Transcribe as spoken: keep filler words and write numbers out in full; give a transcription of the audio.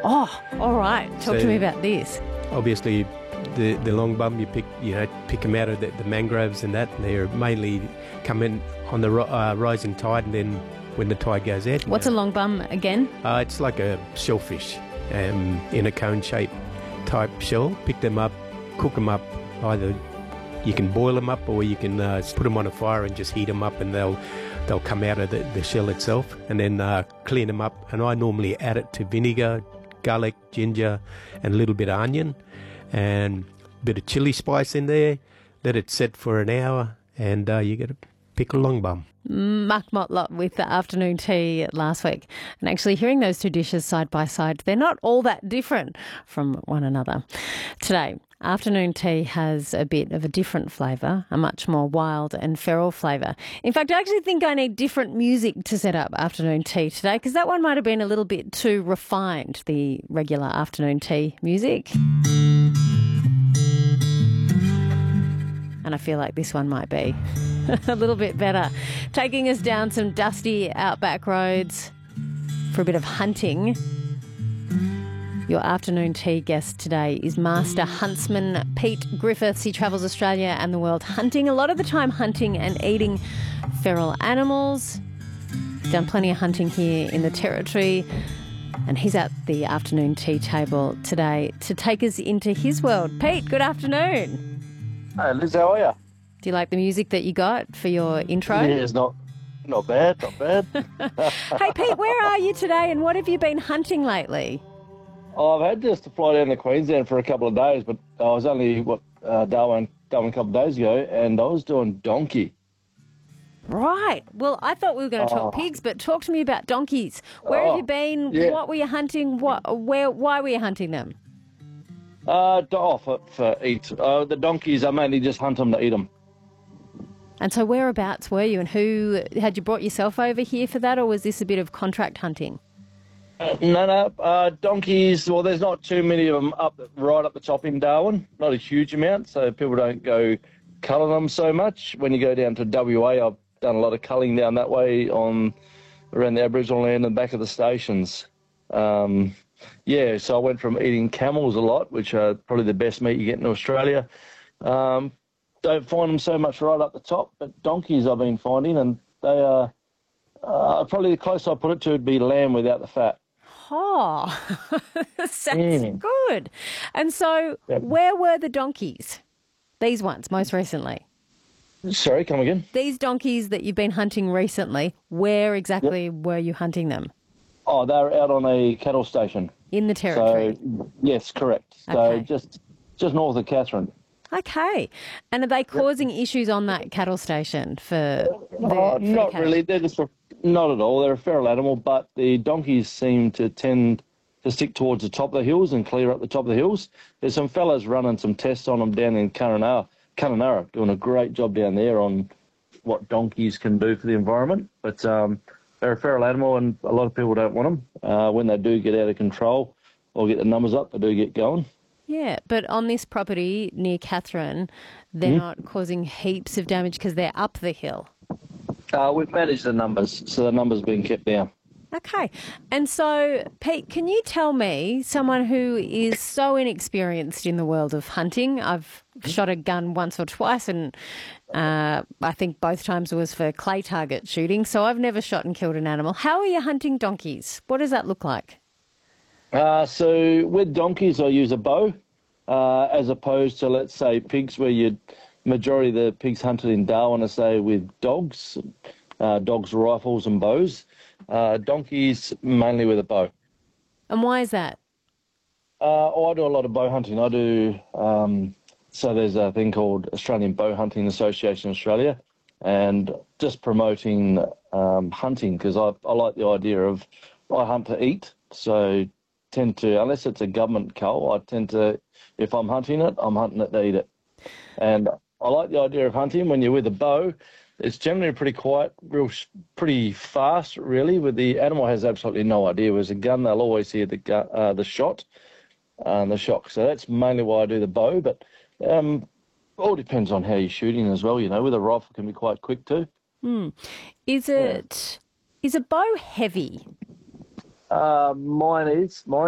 Oh, all right. Talk So- to me about this. Obviously, the the long bum you pick, you know, pick them out of the, the mangroves and that. And they're mainly come in on the ri- uh, rising tide, and then when the tide goes out. What's a long bum again? Uh, it's like a shellfish um, in a cone shape type shell. Pick them up, cook them up. Either you can boil them up, or you can uh, put them on a fire and just heat them up, and they'll they'll come out of the, the shell itself. And then uh, clean them up. And I normally add it to vinegar, garlic, ginger, and a little bit of onion, and a bit of chili spice in there. Let it set for an hour, and uh, you get a pickle long bum. Mark Motlop with the afternoon tea last week. And actually hearing those two dishes side by side, they're not all that different from one another. Today, afternoon tea has a bit of a different flavour, a much more wild and feral flavour. In fact, I actually think I need different music to set up afternoon tea today, because that one might have been a little bit too refined, the regular afternoon tea music. And I feel like this one might be a little bit better. Taking us down some dusty outback roads for a bit of hunting. Your afternoon tea guest today is Master Huntsman Pete Griffiths. He travels Australia and the world hunting, a lot of the time hunting and eating feral animals. Done plenty of hunting here in the Territory. And he's at the afternoon tea table today to take us into his world. Pete, good afternoon. Hey Liz, how are you? Do you like the music that you got for your intro? Yeah, it's not, not bad, not bad. Hey Pete, where are you today and what have you been hunting lately? Oh, I've had just to fly down to Queensland for a couple of days, but I was only, what, uh, Darwin, Darwin a couple of days ago, and I was doing donkey. Right. Well, I thought we were going to talk Oh. pigs, but talk to me about donkeys. Where have Oh, you been? yeah. What were you hunting? What? Where? Why were you hunting them? Uh, do- oh, for, for eat. Uh, the donkeys, I mainly just hunt them to eat them. And so whereabouts were you and who, had you brought yourself over here for that, or was this a bit of contract hunting? Uh, no, no, uh, donkeys, well, there's not too many of them up right up the top in Darwin, not a huge amount, so people don't go culling them so much. When you go down to W A, I've done a lot of culling down that way on around the Aboriginal land and back of the stations. Um, yeah, so I went from eating camels a lot, which are probably the best meat you get in Australia. Um, don't find them so much right up the top, but donkeys I've been finding, and they are uh, probably the closest I put it to would be lamb without the fat. Oh, sounds Mm. good. And so Yep. where were the donkeys? These ones, most recently. Sorry, come again? These donkeys that you've been hunting recently, where exactly were you hunting them? Oh, they're out on a cattle station. In the Territory. So, yes, correct. So Okay. just just north of Catherine. Okay. And are they causing issues on that cattle station for the, Oh, for the not cattle? really. They're just a, not at all. They're a feral animal, but the donkeys seem to tend to stick towards the top of the hills and clear up the top of the hills. There's some fellas running some tests on them down in Kununurra, Kununurra, doing a great job down there on what donkeys can do for the environment. But um, they're a feral animal, and a lot of people don't want them. Uh, when they do get out of control or get the numbers up, they do get going. Yeah, but on this property near Catherine, they're Hmm? not causing heaps of damage because they're up the hill. Uh, we've managed the numbers, so the numbers have been kept down. Okay. And so, Pete, can you tell me, someone who is so inexperienced in the world of hunting, I've shot a gun once or twice, and uh, I think both times it was for clay target shooting, so I've never shot and killed an animal. How are you hunting donkeys? What does that look like? Uh, so with donkeys, I use a bow, uh, as opposed to, let's say, pigs, where you majority of the pigs hunted in Darwin are, say, with dogs, uh, dogs, rifles and bows. Uh, donkeys, mainly with a bow. And why is that? Uh, oh, I do a lot of bow hunting. I do, um, so there's a thing called Australian Bow Hunting Association Australia, and just promoting um, hunting, because I, I like the idea of, I hunt to eat, so tend to, unless it's a government cull, I tend to, if I'm hunting it, I'm hunting it to eat it. And I like the idea of hunting when you're with a bow. It's generally pretty quiet, real, pretty fast, really. With the animal has absolutely no idea. With a gun, they'll always hear the gu- uh, the shot and the shock. So that's mainly why I do the bow. But um, all depends on how you're shooting as well. You know, with a rifle, it can be quite quick too. Hmm. Is it, is a bow heavy? Uh, mine is mine.